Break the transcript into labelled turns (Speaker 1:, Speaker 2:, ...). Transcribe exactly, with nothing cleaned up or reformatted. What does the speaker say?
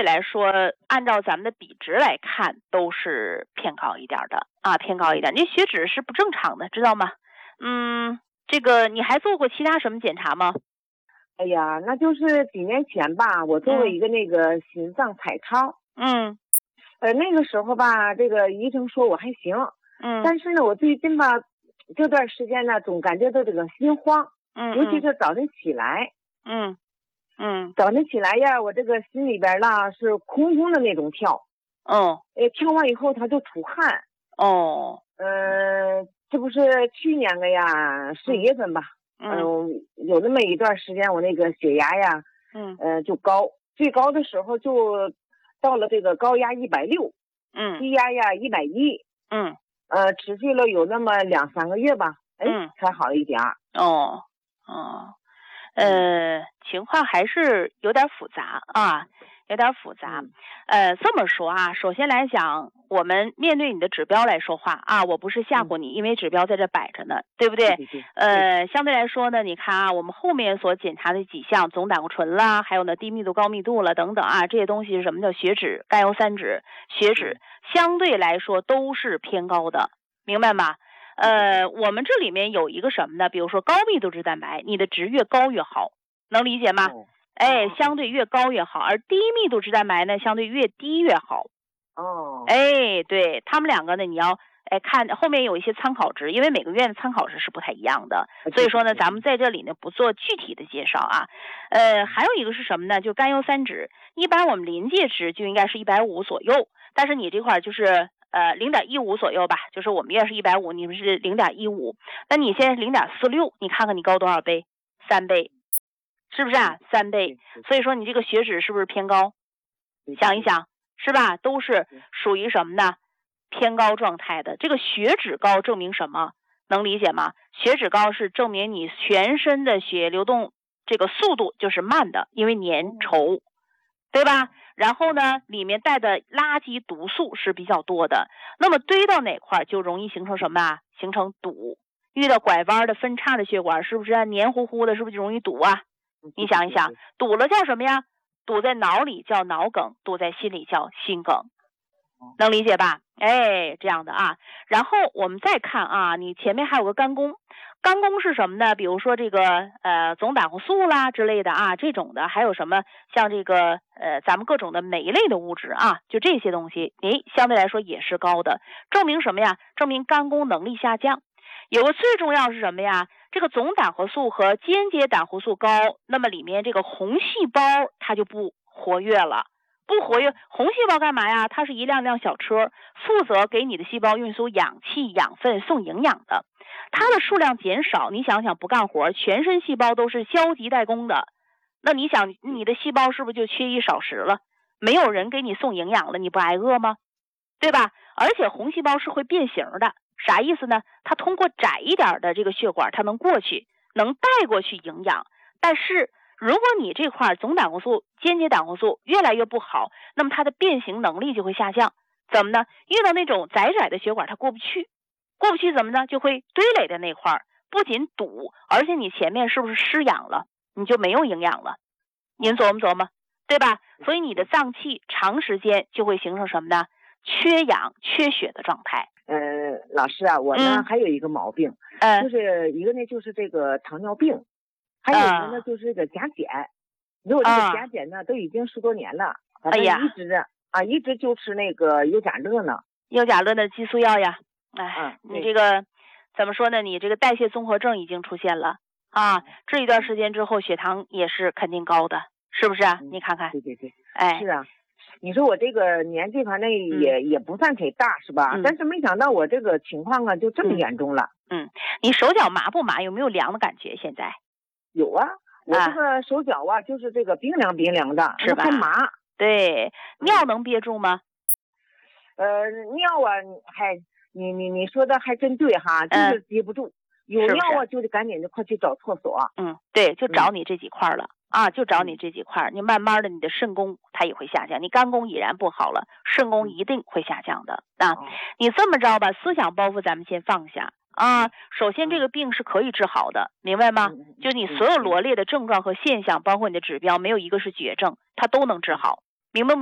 Speaker 1: 对来说，按照咱们的比值来看，都是偏高一点的啊，偏高一点。你血脂是不正常的，知道吗？嗯，这个你还做过其他什么检查吗？
Speaker 2: 哎呀，那就是几年前吧，我做过一个那个心脏彩超。
Speaker 1: 嗯。
Speaker 2: 呃，那个时候吧，这个医生说我还行。
Speaker 1: 嗯。
Speaker 2: 但是呢，我最近吧，这段时间呢，总感觉到这个心慌。
Speaker 1: 嗯。
Speaker 2: 尤其是早晨起来。
Speaker 1: 嗯。嗯。
Speaker 2: 早晨起来呀，我这个心里边呢是空空的那种跳。
Speaker 1: 哦。
Speaker 2: 呃，跳完以后他就出汗。
Speaker 1: 哦。
Speaker 2: 呃，这不是去年个呀，十一月份吧。
Speaker 1: 嗯、
Speaker 2: 呃。有那么一段时间，我那个血压呀，
Speaker 1: 嗯，
Speaker 2: 呃，就高，最高的时候就到了这个高压一百六，
Speaker 1: 嗯，
Speaker 2: 低压呀一百一，
Speaker 1: 嗯，
Speaker 2: 呃，持续了有那么两三个月吧，哎，
Speaker 1: 嗯，
Speaker 2: 才好一点儿。
Speaker 1: 哦，哦，呃，情况还是有点复杂啊。有点复杂。
Speaker 2: 嗯、
Speaker 1: 呃，这么说啊，首先来讲，我们面对你的指标来说话啊，我不是吓唬你，嗯、因为指标在这摆着呢，对不对？
Speaker 2: 对对对。
Speaker 1: 呃，相对来说呢，你看啊，我们后面所检查的几项，总胆固醇啦，还有呢低密度、高密度了等等啊，这些东西是什么叫血脂、甘油三酯、血脂，相对来说都是偏高的，明白吗？呃，我们这里面有一个什么呢？比如说高密度脂蛋白，你的值越高越好，能理解吗？
Speaker 2: 哦
Speaker 1: 哎，相对越高越好，而低密度脂蛋白呢，相对越低越好。
Speaker 2: 哦。
Speaker 1: 哎，对，他们两个呢，你要哎看后面有一些参考值，因为每个院的参考值是不太一样的，所以说呢，咱们在这里呢不做具体的介绍啊。呃，还有一个是什么呢？就甘油三酯，一般我们临界值就应该是一百五左右，但是你这块就是呃零点一五左右吧，就是我们院是一百五，你们是零点一五，那你现在零点四六，你看看你高多少倍？三倍。是不是啊？三倍，所以说你这个血脂是不是偏高？想一想，是吧？都是属于什么呢？偏高状态的。这个血脂高证明什么？能理解吗？血脂高是证明你全身的血液流动这个速度就是慢的，因为粘稠，对吧？然后呢，里面带的垃圾毒素是比较多的，那么堆到哪块就容易形成什么啊？形成堵。遇到拐弯的分叉的血管，是不是、啊、黏糊糊的？是不是就容易堵啊？你想一想，堵了叫什么呀？堵在脑里叫脑梗，堵在心里叫心梗，能理解吧？哎，这样的啊。然后我们再看啊，你前面还有个肝功，肝功是什么呢？比如说这个呃总胆固素啦之类的啊，这种的，还有什么像这个呃咱们各种的酶类的物质啊，就这些东西，诶，相对来说也是高的，证明什么呀？证明肝功能力下降。有个最重要是什么呀？这个总胆固素和间接胆固素高，那么里面这个红细胞它就不活跃了，不活跃，红细胞干嘛呀？它是一辆辆小车，负责给你的细胞运输氧气、养分、送营养的。它的数量减少，你想想不干活，全身细胞都是消极怠工的，那你想你的细胞是不是就缺衣少食了？没有人给你送营养了，你不挨饿吗？对吧？而且红细胞是会变形的。啥意思呢？它通过窄一点的这个血管，它能过去，能带过去营养。但是如果你这块总胆固素、间接胆固素越来越不好，那么它的变形能力就会下降。怎么呢？遇到那种窄窄的血管，它过不去，过不去怎么呢？就会堆垒在那块，不仅堵，而且你前面是不是失氧了？你就没有营养了。您琢磨琢磨，对吧？所以你的脏器长时间就会形成什么呢？缺氧、缺血的状态。
Speaker 2: 呃，老师啊，我呢、嗯、还有一个毛病，
Speaker 1: 呃，
Speaker 2: 就是一个呢就是这个糖尿病，还有一个呢、呃、就是这个甲减。你说我这个甲减呢、呃、都已经十多年了，反正一直、哎、啊一直就吃那个优甲乐呢。
Speaker 1: 优甲乐的激素药呀，哎，嗯、你这个怎么说呢？你这个代谢综合症已经出现了啊，这一段时间之后血糖也是肯定高的，是不是啊？
Speaker 2: 嗯、
Speaker 1: 你看看，
Speaker 2: 对对对，
Speaker 1: 哎，
Speaker 2: 是啊。你说我这个年纪反正也、嗯、也不算太大是吧、嗯、但是没想到我这个情况啊就这么严重了。
Speaker 1: 嗯，你手脚麻不麻？有没有凉的感觉？现在
Speaker 2: 有啊，我这个手脚啊、啊、就是这个冰凉冰凉的，
Speaker 1: 是吧？
Speaker 2: 还麻。
Speaker 1: 对，尿能憋住吗？
Speaker 2: 呃，尿啊，还你你你说的还真对哈，就是憋不住。嗯、有尿啊，就得赶紧就快去找厕所。
Speaker 1: 嗯，对，就找你这几块了。嗯啊，就找你这几块，你慢慢的你的肾功它也会下降，你肝功已然不好了，肾功一定会下降的啊。你这么着吧，思想包袱咱们先放下啊。首先这个病是可以治好的，明白吗？就你所有罗列的症状和现象，包括你的指标，没有一个是绝症，它都能治好，明白吗？